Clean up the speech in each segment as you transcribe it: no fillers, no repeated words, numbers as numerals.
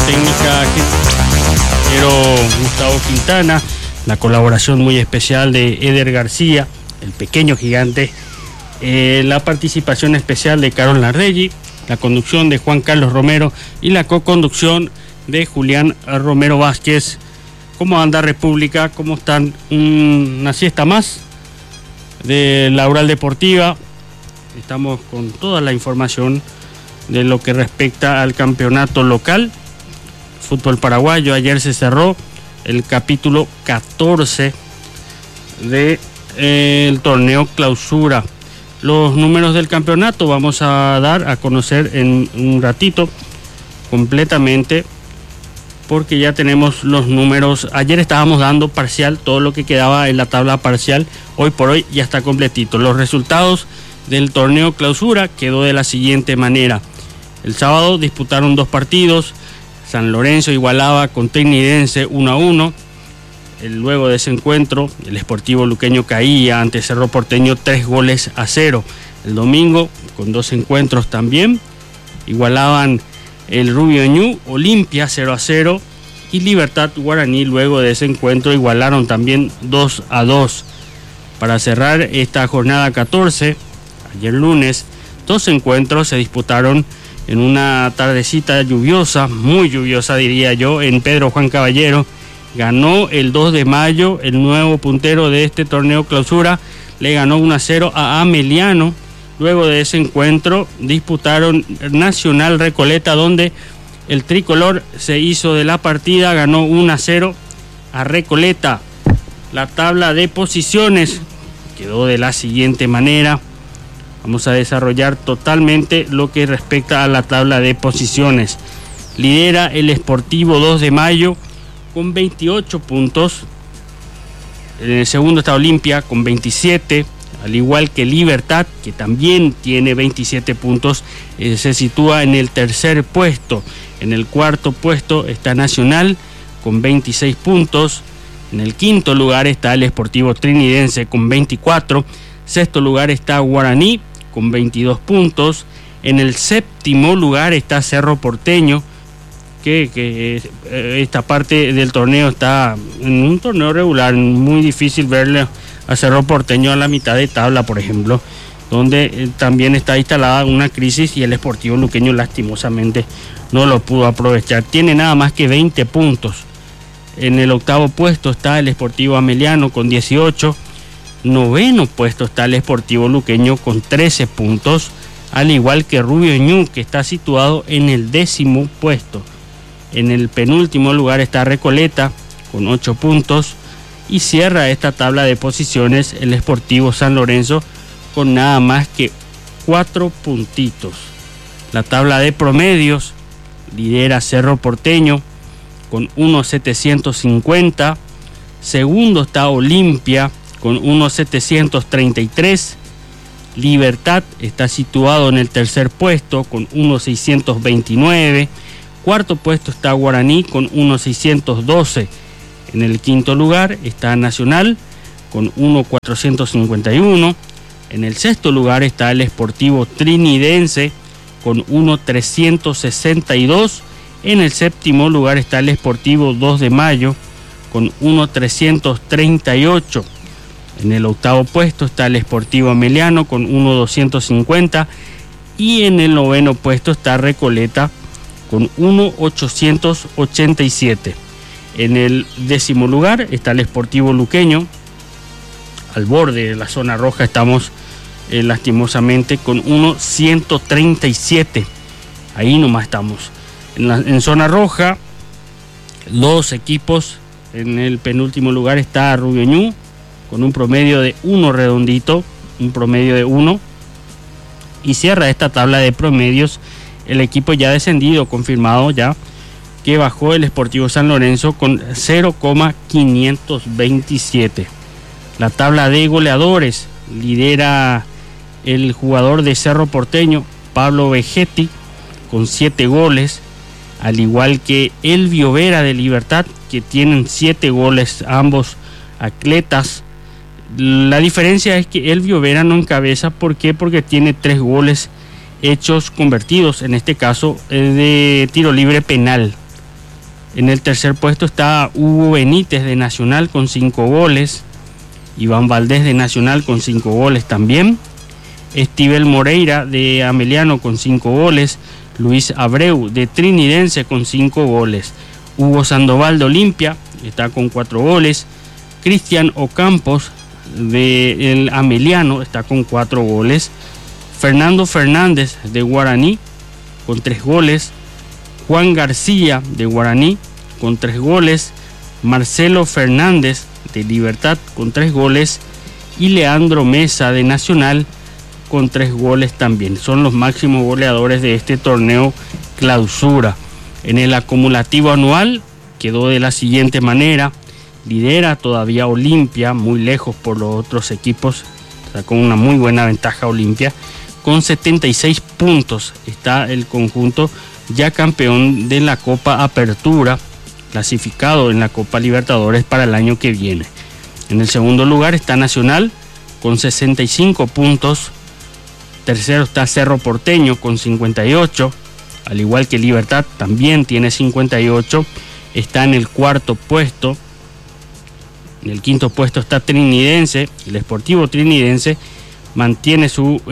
técnica Gustavo Quintana, la colaboración muy especial de Eder García, el pequeño gigante, la participación especial de Carol Nardelli, la conducción de Juan Carlos Romero y la co-conducción de Julián Romero Vázquez. ¿Cómo anda República? ¿Cómo están? Una siesta más de la Oral Deportiva. Estamos con toda la información de lo que respecta al campeonato local. Fútbol paraguayo, ayer se cerró el capítulo 14 del torneo clausura. Los números del campeonato vamos a dar a conocer en un ratito completamente, porque ya tenemos los números. Ayer estábamos dando parcial, todo lo que quedaba en la tabla parcial. Hoy por hoy ya está completito. Los resultados del torneo clausura quedó de la siguiente manera. El sábado disputaron 2 partidos. San Lorenzo igualaba con Tecnidense 1-1. Luego de ese encuentro, el Sportivo Luqueño caía ante Cerro Porteño 3-0. El domingo, con 2 encuentros también, igualaban el Rubio Ñu, Olimpia 0-0 y Libertad Guaraní. Luego de ese encuentro igualaron también 2-2. Para cerrar esta jornada 14, ayer lunes, 2 encuentros se disputaron en una tardecita lluviosa, muy lluviosa diría yo, en Pedro Juan Caballero. Ganó el 2 de mayo, el nuevo puntero de este torneo clausura, le ganó 1-0 a Ameliano. Luego de ese encuentro disputaron Nacional Recoleta, donde el tricolor se hizo de la partida, ganó 1-0 a Recoleta. La tabla de posiciones quedó de la siguiente manera. Vamos a desarrollar totalmente lo que respecta a la tabla de posiciones. Lidera el Sportivo 2 de mayo con 28 puntos. En el segundo está Olimpia con 27, al igual que Libertad, que también tiene 27 puntos, se sitúa en el tercer puesto. En el cuarto puesto está Nacional con 26 puntos. En el quinto lugar está el Sportivo Trinidense con 24. Sexto lugar está Guaraní con 22 puntos. En el séptimo lugar está Cerro Porteño, que esta parte del torneo está en un torneo regular. Muy difícil verle a Cerro Porteño a la mitad de tabla, por ejemplo, donde también está instalada una crisis y el Sportivo Luqueño lastimosamente no lo pudo aprovechar. Tiene nada más que 20 puntos. En el octavo puesto está el Sportivo Ameliano con 18. Noveno puesto está el Sportivo Luqueño con 13 puntos, al igual que Rubio Ñu, que está situado en el 10º puesto. En el penúltimo lugar está Recoleta con 8 puntos y cierra esta tabla de posiciones el Sportivo San Lorenzo con nada más que 4 puntitos. La tabla de promedios lidera Cerro Porteño con 1.750. Segundo está Olimpia con 1.733. Libertad está situado en el tercer puesto con 1.629. Cuarto puesto está Guaraní con 1.612. En el quinto lugar está Nacional con 1.451. En el sexto lugar está el Sportivo Trinidense con 1.362. En el séptimo lugar está el Sportivo 2 de mayo con 1.338. En el octavo puesto está el Sportivo Ameliano con 1.250 y en el noveno puesto está Recoleta con 1.887. En el 10º lugar está el Sportivo Luqueño. Al borde de la zona roja estamos lastimosamente con 1.137. Ahí nomás estamos. En zona roja, 2 equipos. En el penúltimo lugar está Rubio Ñu con un promedio de 1 redondito, un promedio de 1. Y cierra esta tabla de promedios el equipo ya descendido, confirmado ya, que bajó el Sportivo San Lorenzo con 0,527. La tabla de goleadores lidera el jugador de Cerro Porteño, Pablo Vegetti, con 7 goles, al igual que Elvio Vera de Libertad, que tienen 7 goles ambos atletas. La diferencia es que Elvio Vera no encabeza. ¿Por qué? Porque tiene 3 goles hechos convertidos, en este caso de tiro libre penal. En el tercer puesto está Hugo Benítez de Nacional con 5 goles. Iván Valdés de Nacional con 5 goles también. Estivel Moreira de Ameliano con 5 goles. Luis Abreu de Trinidense con 5 goles. Hugo Sandoval de Olimpia está con 4 goles. Cristian Ocampos de Ameliano está con 4 goles. Fernando Fernández de Guaraní con 3 goles. Juan García de Guaraní con 3 goles. Marcelo Fernández de Libertad con 3 goles. Y Leandro Mesa de Nacional con 3 goles también. Son los máximos goleadores de este torneo clausura. En el acumulativo anual quedó de la siguiente manera. Lidera todavía Olimpia, muy lejos por los otros equipos. Está con una muy buena ventaja Olimpia. Con 76 puntos está el conjunto ya campeón de la Copa Apertura, clasificado en la Copa Libertadores para el año que viene. En el segundo lugar está Nacional con 65 puntos. Tercero está Cerro Porteño con 58, al igual que Libertad también tiene 58. Está en el cuarto puesto. En el quinto puesto está Trinidense. El Sportivo Trinidense mantiene su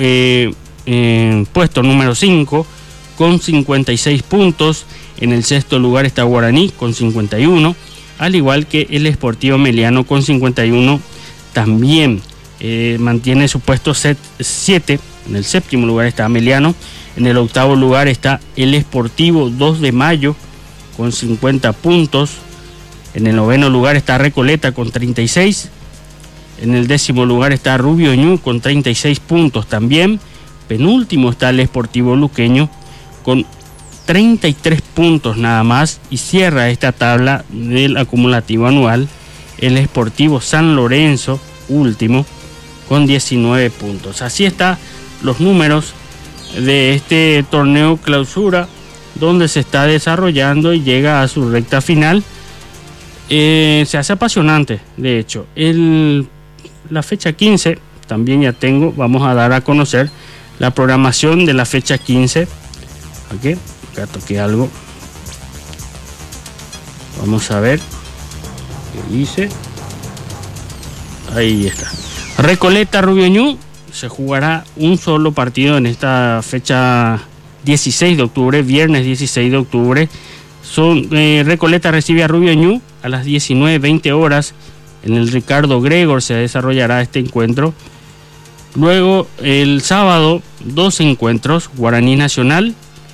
puesto número 5 con 56 puntos. En el sexto lugar está Guaraní con 51, al igual que el Sportivo Meliano con 51 también. Mantiene su puesto 7. En el séptimo lugar está Ameliano. En el octavo lugar está el Sportivo 2 de Mayo con 50 puntos. En el noveno lugar está Recoleta con 36. En el décimo lugar está Rubio Ñu con 36 puntos también. Penúltimo está el Sportivo Luqueño con 33 puntos nada más. Y cierra esta tabla del acumulativo anual el Sportivo San Lorenzo, último, con 19 puntos. Así están los números de este torneo clausura, donde se está desarrollando y llega a su recta final. Se hace apasionante, de hecho. La fecha 15 también ya tengo. Vamos a dar a conocer la programación de la fecha 15. Aquí, acá toqué algo. Vamos a ver qué dice. Ahí está. Recoleta Rubio Ñu. Se jugará un solo partido en esta fecha 16 de octubre, viernes 16 de octubre. Recoleta recibe a Rubio Ñu a las 19:20 horas. En el Ricardo Gregor se desarrollará este encuentro. Luego el sábado 2 encuentros, Guaraní Nacional.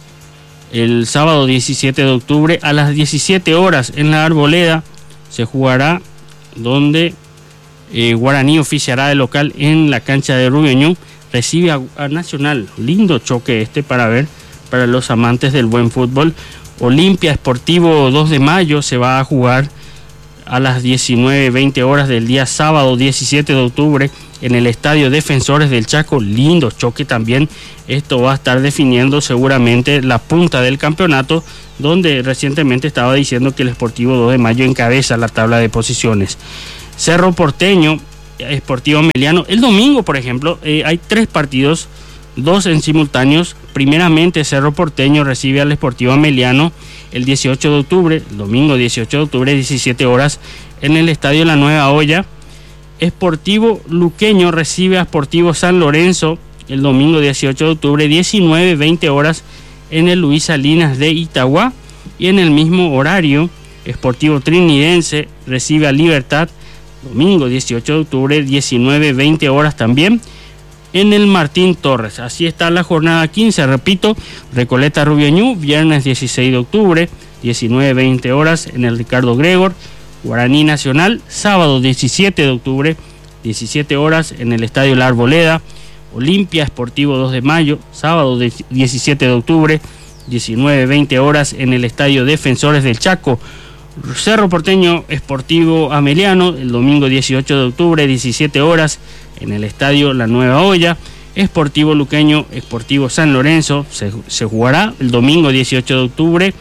El sábado 17 de octubre a las 17 horas en la Arboleda se jugará, donde Guaraní oficiará de local en la cancha de Rubio Ñu. Recibe a Nacional. Lindo choque para ver, para los amantes del buen fútbol. Olimpia Sportivo 2 de Mayo se va a jugar a las 19:20 horas del día sábado 17 de octubre en el Estadio Defensores del Chaco. Lindo choque también. Esto va a estar definiendo seguramente la punta del campeonato, donde recientemente estaba diciendo que el Sportivo 2 de Mayo encabeza la tabla de posiciones. Cerro Porteño, Sportivo Meliano. El domingo, por ejemplo, hay 3 partidos, 2 en simultáneos. Primeramente, Cerro Porteño recibe al Sportivo Meliano el 18 de octubre, el domingo 18 de octubre, 17 horas, en el Estadio La Nueva Olla. Sportivo Luqueño recibe a Sportivo San Lorenzo el domingo 18 de octubre, 19:20 horas, en el Luis Salinas de Itagua. Y en el mismo horario, Sportivo Trinidense recibe a Libertad, domingo 18 de octubre, 19:20 horas también, en el Martín Torres. Así está la jornada 15, repito. Recoleta Rubio Ñu, viernes 16 de octubre, 19:20 horas, en el Ricardo Gregor. Guaraní Nacional, sábado 17 de octubre, 17 horas, en el Estadio La Arboleda. Olimpia Sportivo 2 de Mayo, sábado 17 de octubre, 19:20 horas, en el Estadio Defensores del Chaco. Cerro Porteño Sportivo Ameliano, el domingo 18 de octubre, 17 horas, en el Estadio La Nueva Olla. Sportivo Luqueño, Sportivo San Lorenzo, se jugará el domingo 18 de octubre,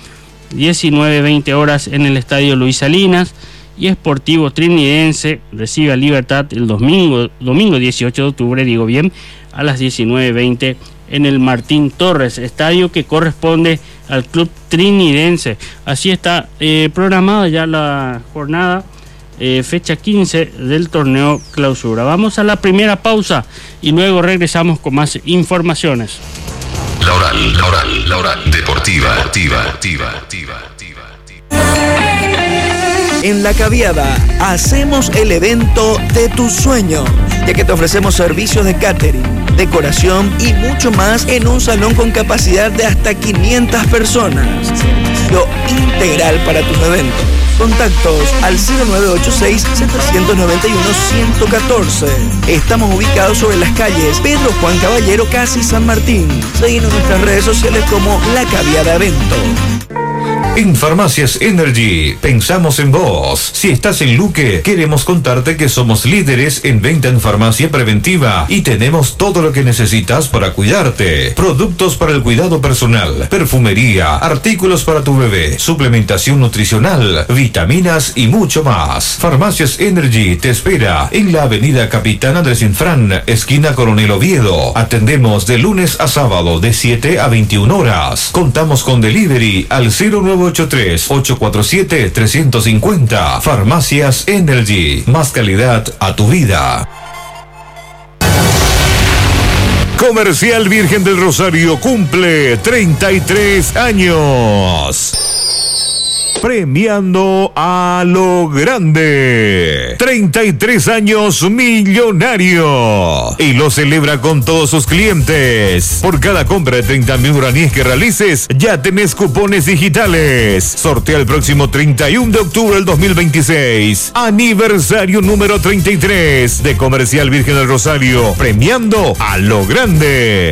19:20 horas, en el Estadio Luis Salinas. Y Sportivo Trinidense recibe a Libertad el domingo 18 de octubre, a las 19:20 en el Martín Torres, estadio que corresponde al club trinidense. Así está programada ya la jornada, fecha 15 del torneo clausura. Vamos a la primera pausa y luego regresamos con más informaciones. La oral deportiva. En La Caviada hacemos el evento de tus sueños, ya que te ofrecemos servicios de catering, decoración y mucho más en un salón con capacidad de hasta 500 personas. Servicio integral para tus eventos. Contactos al 0986-791-114. Estamos ubicados sobre las calles Pedro Juan Caballero, casi San Martín. Seguimos en nuestras redes sociales como La Caviada Evento. En Farmacias Energy, pensamos en vos. Si estás en Luque, queremos contarte que somos líderes en venta en farmacia preventiva y tenemos todo lo que necesitas para cuidarte. Productos para el cuidado personal, perfumería, artículos para tu bebé, suplementación nutricional, vitaminas y mucho más. Farmacias Energy te espera en la avenida Capitán Andrés Infran, esquina Coronel Oviedo. Atendemos de lunes a sábado de 7 a 21 horas. Contamos con delivery al 0983-847-350. Farmacias Energy. Más calidad a tu vida. Comercial Virgen del Rosario cumple 33 años. Premiando a lo grande. 33 años millonario. Y lo celebra con todos sus clientes. Por cada compra de 30.000 guaraníes que realices, ya tenés cupones digitales. Sortea el próximo 31 de octubre del 2026. Aniversario número 33 de Comercial Virgen del Rosario. Premiando a lo grande.